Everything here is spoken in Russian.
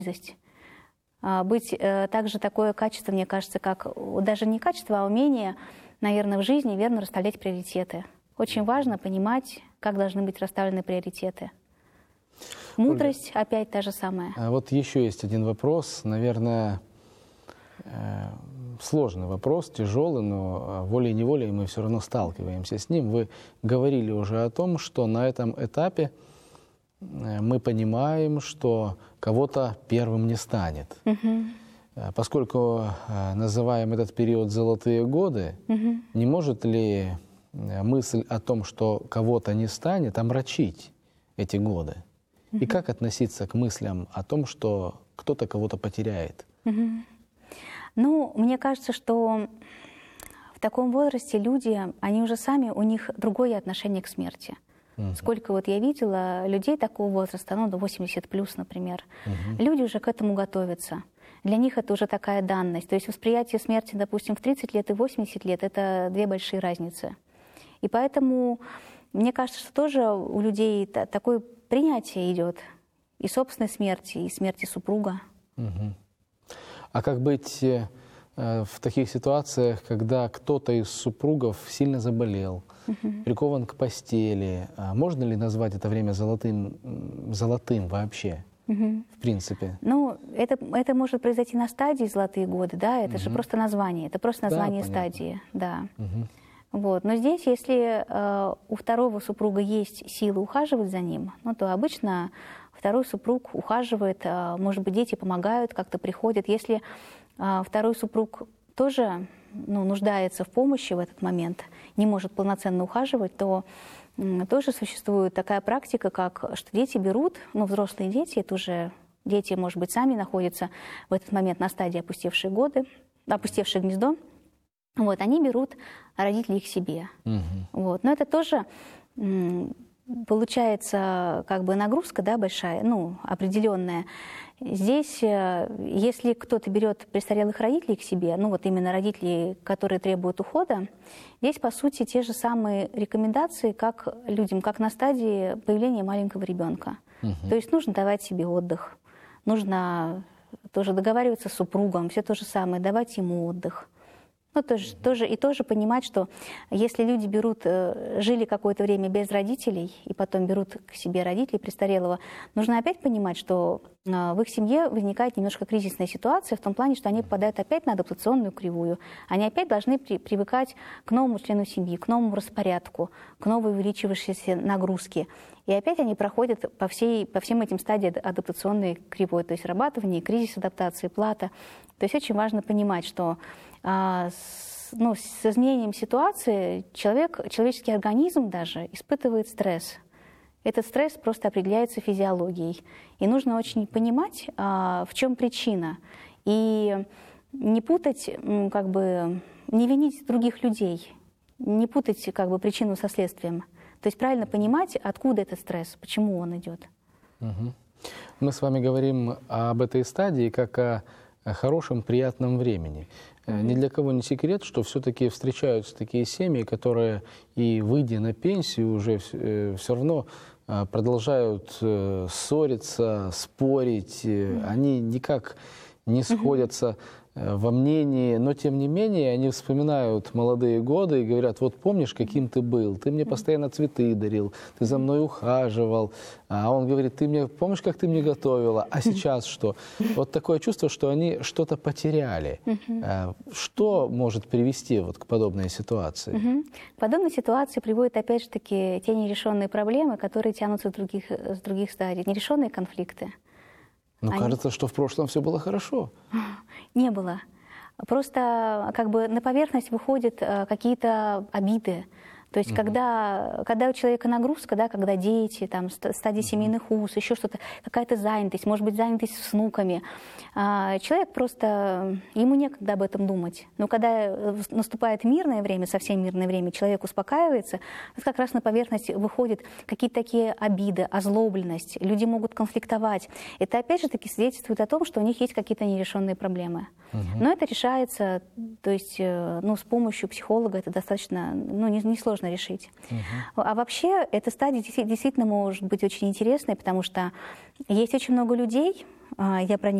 Быть также такое качество, мне кажется, как даже не качество, а умение, наверное, в жизни верно расставлять приоритеты. Очень важно понимать, как должны быть расставлены приоритеты. Мудрость опять та же самая. Вот еще есть один вопрос, наверное, сложный вопрос, тяжелый, но волей-неволей мы все равно сталкиваемся с ним. Вы говорили уже о том, что на этом этапе мы понимаем, что кого-то первым не станет. Поскольку называем этот период «золотые годы», не может ли мысль о том, что кого-то не станет, омрачить эти годы? И как относиться к мыслям о том, что кто-то кого-то потеряет? Ну, мне кажется, что в таком возрасте люди, они уже сами, у них другое отношение к смерти. Сколько вот я видела людей такого возраста, ну, до 80 плюс, например, люди уже к этому готовятся. Для них это уже такая данность. То есть восприятие смерти, допустим, в 30 лет и 80 лет — это две большие разницы. И поэтому мне кажется, что тоже у людей такое принятие идет и собственной смерти, и смерти супруга. А как быть в таких ситуациях, когда кто-то из супругов сильно заболел, прикован к постели? Можно ли назвать это время золотым вообще, в принципе? Ну, это может произойти на стадии «золотые годы», да, это же просто название, это просто название стадии, да. Вот. Но здесь, если у второго супруга есть силы ухаживать за ним, ну, то обычно второй супруг ухаживает, может быть, дети помогают, как-то приходят. Если второй супруг тоже нуждается в помощи в этот момент, не может полноценно ухаживать, то тоже существует такая практика, как что дети берут, ну, взрослые дети, это уже дети, может быть, сами находятся в этот момент на стадии опустевшие гнездо, вот, они берут родителей к себе. Вот. Но это тоже получается как бы нагрузка, да, большая, ну, определенная. Здесь, если кто-то берет престарелых родителей к себе, ну вот именно родителей, которые требуют ухода, здесь, по сути, те же самые рекомендации, как людям, как на стадии появления маленького ребенка. То есть нужно давать себе отдых, нужно тоже договариваться с супругом, все то же самое, давать ему отдых. Ну, тоже понимать, что если люди жили какое-то время без родителей, и потом берут к себе родителей престарелого, нужно опять понимать, что в их семье возникает немножко кризисная ситуация, в том плане, что они попадают опять на адаптационную кривую. Они опять должны привыкать к новому члену семьи, к новому распорядку, к новой увеличивающейся нагрузке. И опять они проходят по всем этим стадиям адаптационной кривой, то есть срабатывание, кризис адаптации, плата. То есть очень важно понимать, что с изменением ситуации человеческий организм даже испытывает стресс. Этот стресс просто определяется физиологией. И нужно очень понимать, в чем причина. И не путать, как бы, не винить других людей, не путать как бы причину со следствием. То есть правильно понимать, откуда этот стресс, почему он идет. Мы с вами говорим об этой стадии как о хорошем, приятном времени. Ни для кого не секрет, что все-таки встречаются такие семьи, которые и выйдя на пенсию уже все равно продолжают ссориться, спорить. Они никак не сходятся во мнении, но тем не менее они вспоминают молодые годы и говорят: вот помнишь, каким ты был, ты мне постоянно цветы дарил, ты за мной ухаживал, а он говорит: ты мне помнишь, как ты мне готовила, а сейчас что? Вот такое чувство, что они что-то потеряли. Что может привести вот к подобной ситуации? К подобной ситуации приводят опять же таки те нерешенные проблемы, которые тянутся с других стадий, нерешенные конфликты. Кажется, что в прошлом все было хорошо. Не было. Просто как бы на поверхность выходят какие-то обиды. То есть когда у человека нагрузка, да, когда дети, там, стадия семейных уз, еще что-то, какая-то занятость, может быть, занятость с внуками, человек просто, ему некогда об этом думать. Но когда наступает мирное время, совсем мирное время, человек успокаивается, вот как раз на поверхность выходят какие-то такие обиды, озлобленность, люди могут конфликтовать. Это опять же таки свидетельствует о том, что у них есть какие-то нерешенные проблемы. Но это решается, то есть, с помощью психолога это достаточно, несложно сложно решить. А вообще эта стадия действительно может быть очень интересной, потому что есть очень много людей, я про них